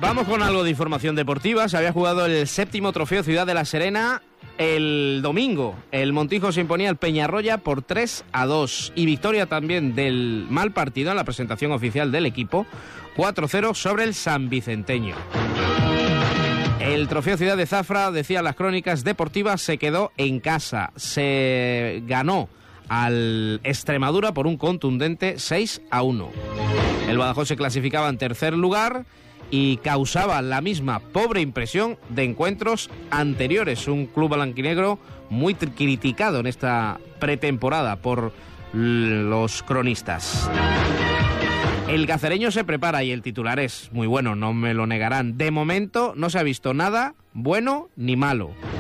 Vamos con algo de información deportiva. Se había jugado el 7º Trofeo Ciudad de la Serena el domingo. El Montijo se imponía al Peñarroya por 3-2 y victoria también del Mal Partido en la presentación oficial del equipo, 4-0 sobre el Sanvicenteño. El Trofeo Ciudad de Zafra, decían las crónicas deportivas, se quedó en casa. Se ganó al Extremadura por un contundente 6-1. El Badajoz se clasificaba en tercer lugar y causaba la misma pobre impresión de encuentros anteriores. Un club blanquinegro muy criticado en esta pretemporada por los cronistas. El cacereño se prepara y el titular es muy bueno, no me lo negarán. De momento no se ha visto nada bueno ni malo.